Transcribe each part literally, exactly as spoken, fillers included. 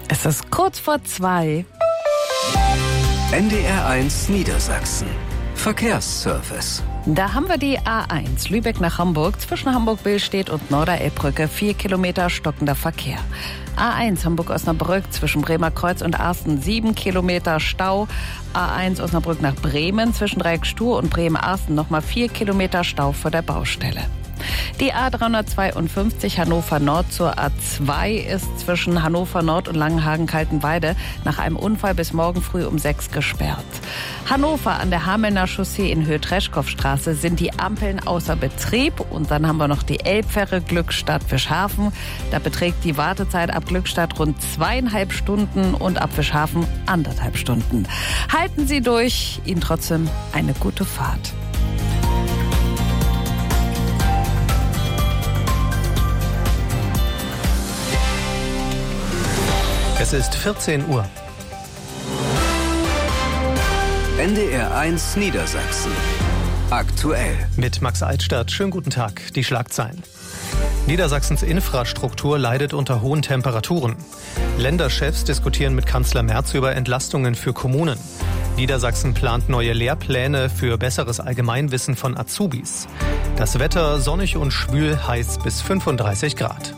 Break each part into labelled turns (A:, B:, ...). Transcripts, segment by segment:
A: Es ist kurz vor zwei.
B: N D R eins Niedersachsen. Verkehrsservice.
A: Da haben wir die A eins, Lübeck nach Hamburg. Zwischen Hamburg-Billstedt und Norderelbbrücke vier Kilometer stockender Verkehr. A eins Hamburg-Osnabrück zwischen Bremer Kreuz und Arsten sieben Kilometer Stau. A eins Osnabrück nach Bremen zwischen Dreieckstuhr und Bremen-Arsten nochmal vier Kilometer Stau vor der Baustelle. Die A dreihundertzweiundfünfzig Hannover Nord zur A zwei ist zwischen Hannover Nord und Langenhagen-Kaltenweide nach einem Unfall bis morgen früh um sechs gesperrt. Hannover an der Hamelner Chaussee in Höhe-Treschkow-Straße sind die Ampeln außer Betrieb. Und dann haben wir noch die Elbfähre Glückstadt-Fischhafen. Da beträgt die Wartezeit ab Glückstadt rund zweieinhalb Stunden und ab Fischhafen anderthalb Stunden. Halten Sie durch, Ihnen trotzdem eine gute Fahrt.
C: Es ist vierzehn Uhr.
B: N D R eins Niedersachsen. Aktuell.
C: Mit Max Altstadt. Schönen guten Tag. Die Schlagzeilen. Niedersachsens Infrastruktur leidet unter hohen Temperaturen. Länderchefs diskutieren mit Kanzler Merz über Entlastungen für Kommunen. Niedersachsen plant neue Lehrpläne für besseres Allgemeinwissen von Azubis. Das Wetter sonnig und schwül, heiß bis fünfunddreißig Grad.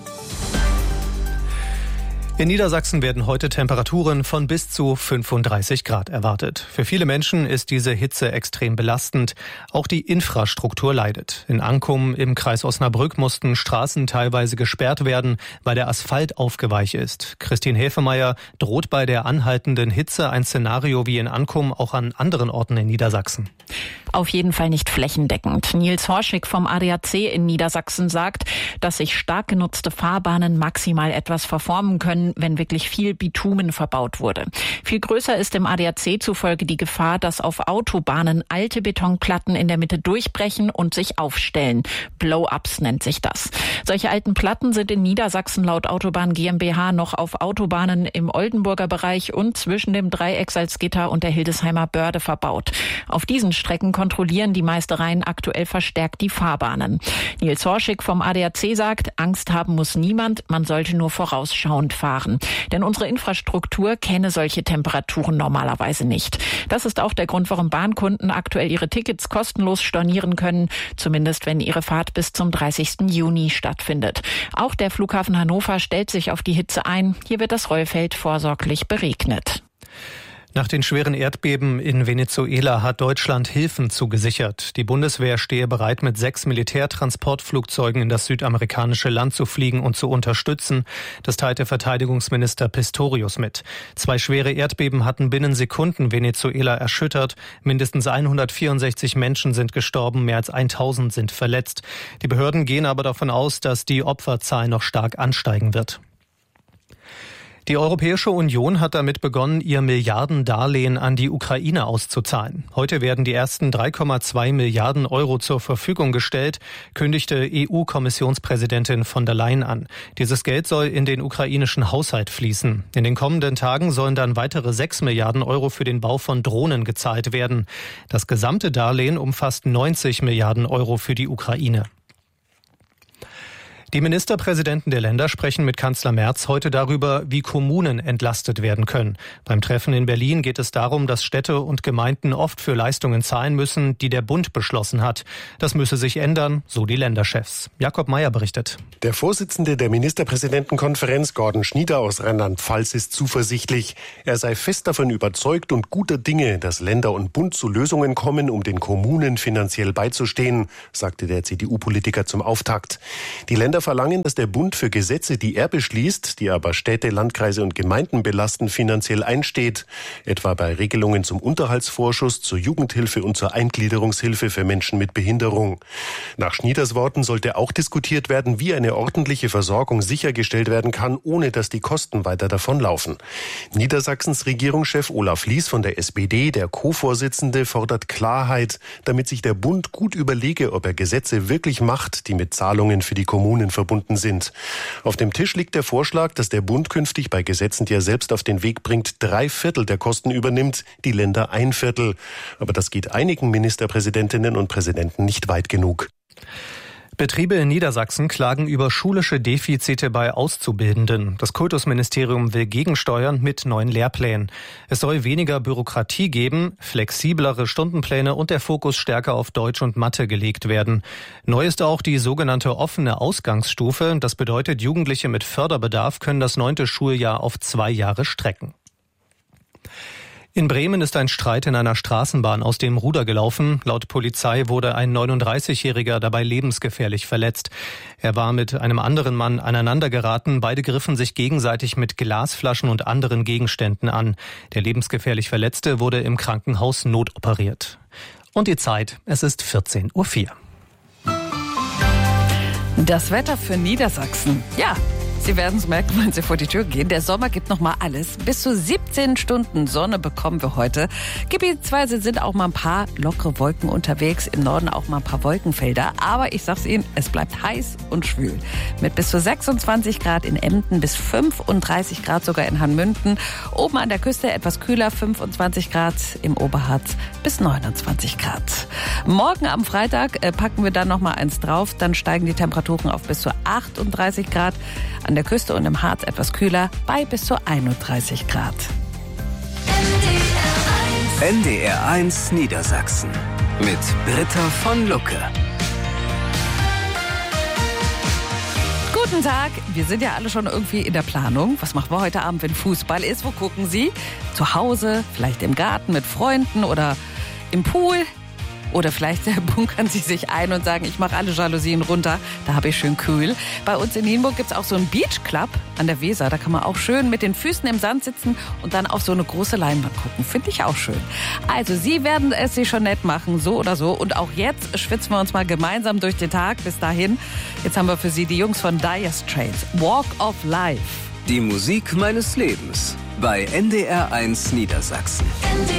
C: In Niedersachsen werden heute Temperaturen von bis zu fünfunddreißig Grad erwartet. Für viele Menschen ist diese Hitze extrem belastend. Auch die Infrastruktur leidet. In Ankum im Kreis Osnabrück mussten Straßen teilweise gesperrt werden, weil der Asphalt aufgeweicht ist. Christine Hefemeyer, droht bei der anhaltenden Hitze ein Szenario wie in Ankum auch an anderen Orten in Niedersachsen?
D: Auf jeden Fall nicht flächendeckend. Nils Horschig vom A D A C in Niedersachsen sagt, dass sich stark genutzte Fahrbahnen maximal etwas verformen können, wenn wirklich viel Bitumen verbaut wurde. Viel größer ist dem A D A C zufolge die Gefahr, dass auf Autobahnen alte Betonplatten in der Mitte durchbrechen und sich aufstellen. Blow-ups nennt sich das. Solche alten Platten sind in Niedersachsen laut Autobahn GmbH noch auf Autobahnen im Oldenburger Bereich und zwischen dem Dreieck Salzgitter und der Hildesheimer Börde verbaut. Auf diesen Strecken kontrollieren die Meistereien aktuell verstärkt die Fahrbahnen. Nils Horschig vom A D A C sagt, Angst haben muss niemand, man sollte nur vorausschauend fahren. Denn unsere Infrastruktur kenne solche Temperaturen normalerweise nicht. Das ist auch der Grund, warum Bahnkunden aktuell ihre Tickets kostenlos stornieren können, zumindest wenn ihre Fahrt bis zum dreißigsten Juni stattfindet. Auch der Flughafen Hannover stellt sich auf die Hitze ein. Hier wird das Rollfeld vorsorglich beregnet.
C: Nach den schweren Erdbeben in Venezuela hat Deutschland Hilfen zugesichert. Die Bundeswehr stehe bereit, mit sechs Militärtransportflugzeugen in das südamerikanische Land zu fliegen und zu unterstützen. Das teilte Verteidigungsminister Pistorius mit. Zwei schwere Erdbeben hatten binnen Sekunden Venezuela erschüttert. Mindestens hundertvierundsechzig Menschen sind gestorben, mehr als tausend sind verletzt. Die Behörden gehen aber davon aus, dass die Opferzahl noch stark ansteigen wird. Die Europäische Union hat damit begonnen, ihr Milliardendarlehen an die Ukraine auszuzahlen. Heute werden die ersten drei Komma zwei Milliarden Euro zur Verfügung gestellt, kündigte E U-Kommissionspräsidentin von der Leyen an. Dieses Geld soll in den ukrainischen Haushalt fließen. In den kommenden Tagen sollen dann weitere sechs Milliarden Euro für den Bau von Drohnen gezahlt werden. Das gesamte Darlehen umfasst neunzig Milliarden Euro für die Ukraine. Die Ministerpräsidenten der Länder sprechen mit Kanzler Merz heute darüber, wie Kommunen entlastet werden können. Beim Treffen in Berlin geht es darum, dass Städte und Gemeinden oft für Leistungen zahlen müssen, die der Bund beschlossen hat. Das müsse sich ändern, so die Länderchefs. Jakob Mayer berichtet.
E: Der Vorsitzende der Ministerpräsidentenkonferenz, Gordon Schnieder aus Rheinland-Pfalz, ist zuversichtlich. Er sei fest davon überzeugt und guter Dinge, dass Länder und Bund zu Lösungen kommen, um den Kommunen finanziell beizustehen, sagte der C D U-Politiker zum Auftakt. Die Länder verlangen, dass der Bund für Gesetze, die er beschließt, die aber Städte, Landkreise und Gemeinden belasten, finanziell einsteht. Etwa bei Regelungen zum Unterhaltsvorschuss, zur Jugendhilfe und zur Eingliederungshilfe für Menschen mit Behinderung. Nach Schnieders Worten sollte auch diskutiert werden, wie eine ordentliche Versorgung sichergestellt werden kann, ohne dass die Kosten weiter davonlaufen. Niedersachsens Regierungschef Olaf Lies von der S P D, der Co-Vorsitzende, fordert Klarheit, damit sich der Bund gut überlege, ob er Gesetze wirklich macht, die mit Zahlungen für die Kommunen verbunden sind. Auf dem Tisch liegt der Vorschlag, dass der Bund künftig bei Gesetzen, die er selbst auf den Weg bringt, drei Viertel der Kosten übernimmt, die Länder ein Viertel. Aber das geht einigen Ministerpräsidentinnen und Präsidenten nicht weit genug.
C: Betriebe in Niedersachsen klagen über schulische Defizite bei Auszubildenden. Das Kultusministerium will gegensteuern mit neuen Lehrplänen. Es soll weniger Bürokratie geben, flexiblere Stundenpläne und der Fokus stärker auf Deutsch und Mathe gelegt werden. Neu ist auch die sogenannte offene Ausgangsstufe. Das bedeutet, Jugendliche mit Förderbedarf können das neunte Schuljahr auf zwei Jahre strecken. In Bremen ist ein Streit in einer Straßenbahn aus dem Ruder gelaufen. Laut Polizei wurde ein neununddreißigjähriger dabei lebensgefährlich verletzt. Er war mit einem anderen Mann aneinandergeraten. Beide griffen sich gegenseitig mit Glasflaschen und anderen Gegenständen an. Der lebensgefährlich Verletzte wurde im Krankenhaus notoperiert. Und die Zeit, es ist vierzehn Uhr vier.
A: Das Wetter für Niedersachsen. Ja. Sie werden es merken, wenn Sie vor die Tür gehen. Der Sommer gibt noch mal alles. Bis zu siebzehn Stunden Sonne bekommen wir heute. Gebietsweise sind auch mal ein paar lockere Wolken unterwegs. Im Norden auch mal ein paar Wolkenfelder. Aber ich sag's Ihnen, es bleibt heiß und schwül. Mit bis zu sechsundzwanzig Grad in Emden, bis fünfunddreißig Grad sogar in Hanmünden. Oben an der Küste etwas kühler, fünfundzwanzig Grad. Im Oberharz bis neunundzwanzig Grad. Morgen am Freitag äh, packen wir dann noch mal eins drauf. Dann steigen die Temperaturen auf bis zu achtunddreißig Grad. An der Küste und im Harz etwas kühler, bei bis zu einunddreißig Grad.
B: N D R eins Niedersachsen mit Britta von Lucke.
A: Guten Tag, wir sind ja alle schon irgendwie in der Planung. Was machen wir heute Abend, wenn Fußball ist? Wo gucken Sie? Zu Hause, vielleicht im Garten mit Freunden oder im Pool? Oder vielleicht bunkern Sie sich ein und sagen, ich mache alle Jalousien runter, da habe ich schön kühl. Bei uns in Nienburg gibt es auch so einen Beach Club an der Weser. Da kann man auch schön mit den Füßen im Sand sitzen und dann auf so eine große Leinwand gucken. Finde ich auch schön. Also Sie werden es sich schon nett machen, so oder so. Und auch jetzt schwitzen wir uns mal gemeinsam durch den Tag. Bis dahin, jetzt haben wir für Sie die Jungs von Dire Straits. Walk of Life.
B: Die Musik meines Lebens bei N D R eins Niedersachsen.